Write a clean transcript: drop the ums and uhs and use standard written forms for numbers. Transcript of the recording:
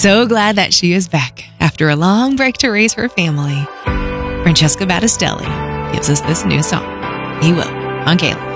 So glad that she is back after a long break to raise her family. Francesca Battistelli gives us this new song, He Will, on Kayla.